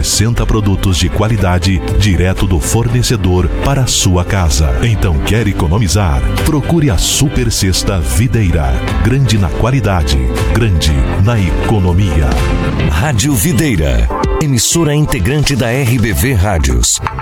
60 produtos de qualidade direto do fornecedor para a sua casa. Então, quer economizar? Procure a Super Sexta Videira. Grande na qualidade, grande na economia. Rádio Videira, emissora integrante da RBV Rádios.